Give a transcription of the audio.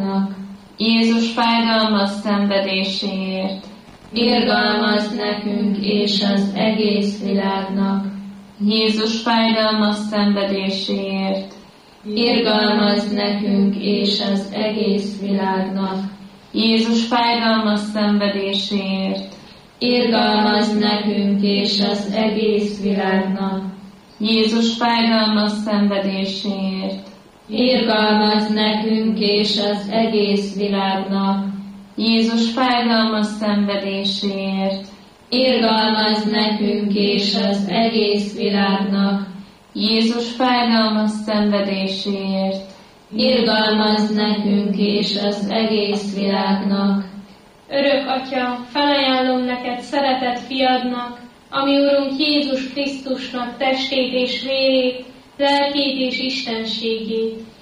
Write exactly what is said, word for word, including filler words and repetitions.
világnak. Jézus fájdalmas szenvedéséért, irgalmazd nekünk és az egész világnak. Jézus fájdalmas szenvedéséért, irgalmazd nekünk és az egész világnak. Jézus fájdalmas szenvedéséért, irgalmazd nekünk és az egész világnak. Jézus fájdalmas szenvedéséért, irgalmazd nekünk és az egész világnak. Jézus fájdalmas szenvedéséért, irgalmazd nekünk és az egész világnak. Jézus fájdalmas szenvedéséért, irgalmazd nekünk és az egész világnak. Örök Atya, felajánlom neked szeretett fiadnak, ami Urunk Jézus Krisztusnak testét és vérét, lelkét és istenségét,